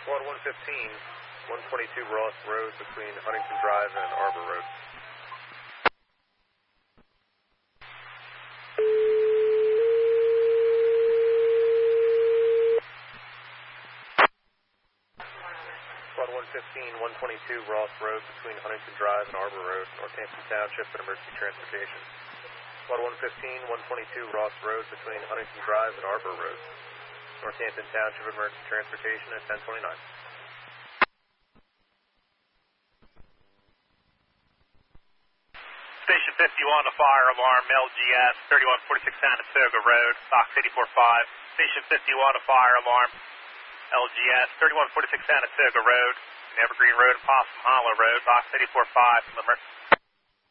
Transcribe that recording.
Squad 115, 122 Ross Road between Huntington Drive and Arbor Road. Squad 115, 122 Ross Road between Huntington Drive and Arbor Road, Northampton Township and Emergency Transportation. Squad 115, 122 Ross Road between Huntington Drive and Arbor Road, Northampton Township Emergency Transportation at 1029. Station 51, a fire alarm, LGS, 3146 Saratoga Road, box 845. Station 51, a fire alarm, LGS, 3146 Saratoga Road, Evergreen Road and Possum Hollow Road, box 845 from the